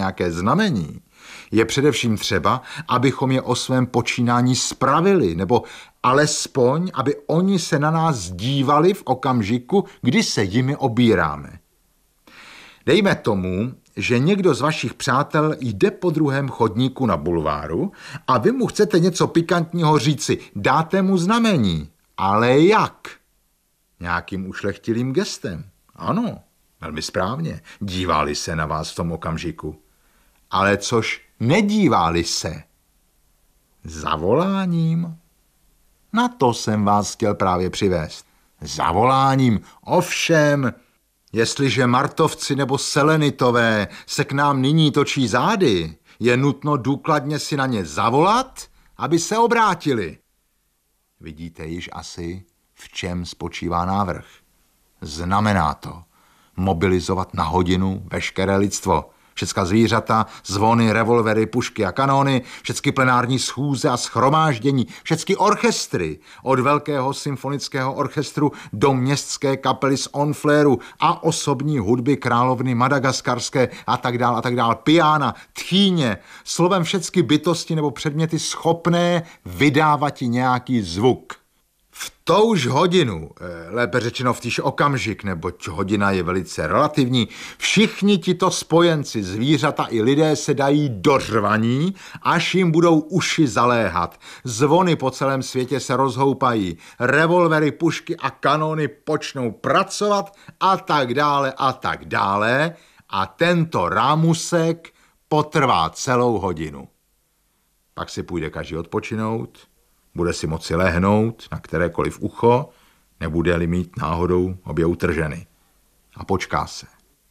nějaké znamení, je především třeba, abychom je o svém počínání spravili, nebo alespoň, aby oni se na nás dívali v okamžiku, kdy se jimi obíráme. Dejme tomu, že někdo z vašich přátel jde po druhém chodníku na bulváru a vy mu chcete něco pikantního říci, dáte mu znamení. Ale jak? Nějakým ušlechtilým gestem. Ano, velmi správně. Dívali se na vás v tom okamžiku. Ale což nedívali se? Zavoláním? Na to jsem vás chtěl právě přivést. Zavoláním, ovšem. Jestliže Martovci nebo Selenitové se k nám nyní točí zády, je nutno důkladně si na ně zavolat, aby se obrátili. Vidíte již asi, v čem spočívá návrh. Znamená to mobilizovat na hodinu veškeré lidstvo. Všecka zvířata, zvony, revolvery, pušky a kanóny, všechny plenární schůze a shromáždění, všechny orchestry, od velkého symfonického orchestru do městské kapely z Honfléru a osobní hudby královny Madagaskarské a tak dál, piána, tchýně, slovem všechny bytosti nebo předměty schopné vydávat nějaký zvuk. V touž hodinu, lépe řečeno v týž okamžik, neboť hodina je velice relativní, všichni tito spojenci, zvířata i lidé se dají do řvaní, až jim budou uši zaléhat. Zvony po celém světě se rozhoupají, revolvery, pušky a kanóny počnou pracovat a tak dále a tento rámusek potrvá celou hodinu. Pak si půjde každý odpočinout, bude si moci lehnout na kterékoliv ucho, nebude-li mít náhodou obě utrženy. A počká se.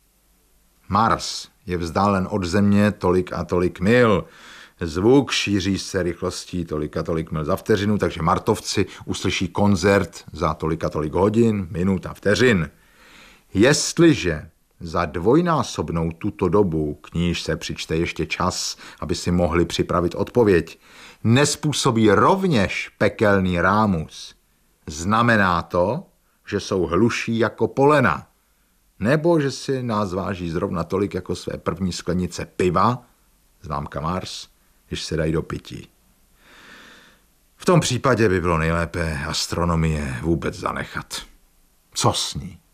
Mars je vzdálen od Země tolik a tolik mil. Zvuk šíří se rychlostí tolik a tolik mil za vteřinu, takže Martovci uslyší koncert za tolik a tolik hodin, minut a vteřin. Jestliže za dvojnásobnou tuto dobu, k níž se přičte ještě čas, aby si mohli připravit odpověď, nespůsobí rovněž pekelný rámus, znamená to, že jsou hluší jako polena, nebo že si nás váží zrovna tolik jako své první sklenice piva, známka Mars, když se dají do pití. V tom případě by bylo nejlépe astronomie vůbec zanechat. Co s ní?